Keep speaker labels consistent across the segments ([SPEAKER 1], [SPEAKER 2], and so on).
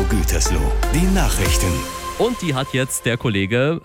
[SPEAKER 1] Gütersloh, die Nachrichten.
[SPEAKER 2] Und die hat jetzt der Kollege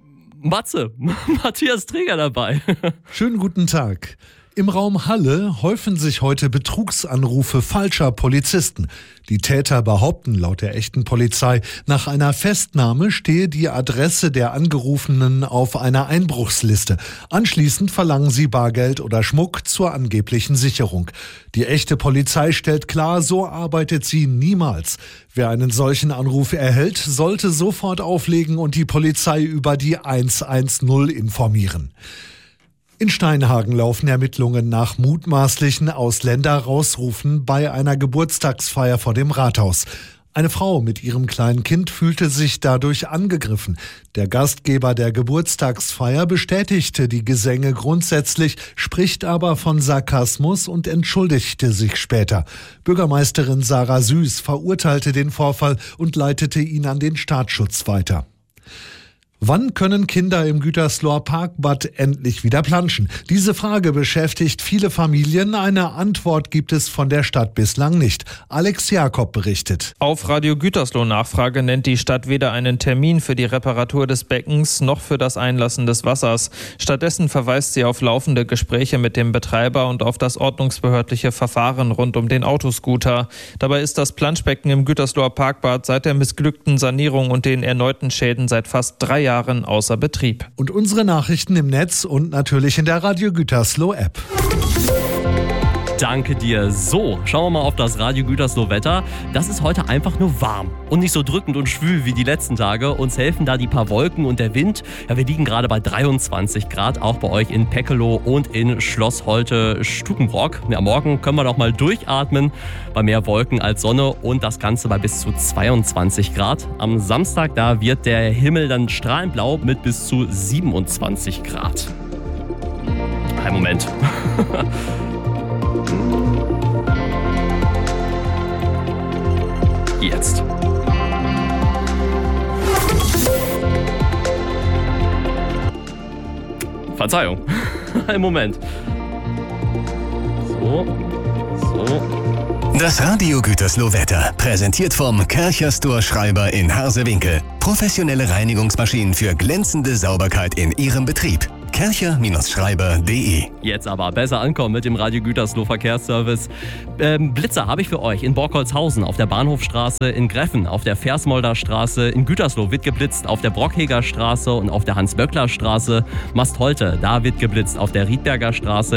[SPEAKER 2] Matthias Träger dabei.
[SPEAKER 3] Schönen guten Tag. Im Raum Halle häufen sich heute Betrugsanrufe falscher Polizisten. Die Täter behaupten laut der echten Polizei, nach einer Festnahme stehe die Adresse der Angerufenen auf einer Einbruchsliste. Anschließend verlangen sie Bargeld oder Schmuck zur angeblichen Sicherung. Die echte Polizei stellt klar, so arbeitet sie niemals. Wer einen solchen Anruf erhält, sollte sofort auflegen und die Polizei über die 110 informieren. In Steinhagen laufen Ermittlungen nach mutmaßlichen Ausländerrausrufen bei einer Geburtstagsfeier vor dem Rathaus. Eine Frau mit ihrem kleinen Kind fühlte sich dadurch angegriffen. Der Gastgeber der Geburtstagsfeier bestätigte die Gesänge grundsätzlich, spricht aber von Sarkasmus und entschuldigte sich später. Bürgermeisterin Sarah Süß verurteilte den Vorfall und leitete ihn an den Staatsschutz weiter. Wann können Kinder im Gütersloher Parkbad endlich wieder planschen? Diese Frage beschäftigt viele Familien. Eine Antwort gibt es von der Stadt bislang nicht. Alex Jakob berichtet.
[SPEAKER 4] Auf Radio Gütersloh Nachfrage nennt die Stadt weder einen Termin für die Reparatur des Beckens noch für das Einlassen des Wassers. Stattdessen verweist sie auf laufende Gespräche mit dem Betreiber und auf das ordnungsbehördliche Verfahren rund um den Autoscooter. Dabei ist das Planschbecken im Gütersloher Parkbad seit der missglückten Sanierung und den erneuten Schäden seit fast 3 Jahren außer Betrieb.
[SPEAKER 3] Und unsere Nachrichten im Netz und natürlich in der Radio Gütersloh App.
[SPEAKER 2] Danke dir. So, schauen wir mal auf das Radio Gütersloh Wetter. Das ist heute einfach nur warm und nicht so drückend und schwül wie die letzten Tage. Uns helfen da die paar Wolken und der Wind. Ja, wir liegen gerade bei 23 Grad, auch bei euch in Peckeloh und in Schloss Holte-Stukenbrock. Ja, morgen können wir doch mal durchatmen bei mehr Wolken als Sonne und das Ganze bei bis zu 22 Grad. Am Samstag, da wird der Himmel dann strahlend blau mit bis zu 27 Grad. Ein Moment. Jetzt. Verzeihung. Einen Moment. So.
[SPEAKER 1] Das Radio Gütersloh Wetter, präsentiert vom Kercher-Store Schreiber in Harsewinkel. Professionelle Reinigungsmaschinen für glänzende Sauberkeit in Ihrem Betrieb. kercher-schreiber.de.
[SPEAKER 2] Jetzt aber besser ankommen mit dem Radio Gütersloh Verkehrsservice. Blitzer habe ich für euch in Borkholzhausen, auf der Bahnhofstraße, in Greffen, auf der Versmolder Straße, in Gütersloh wird geblitzt, auf der Brockheger Straße und auf der Hans-Böckler Straße. Mastholte, da wird geblitzt, auf der Riedberger Straße.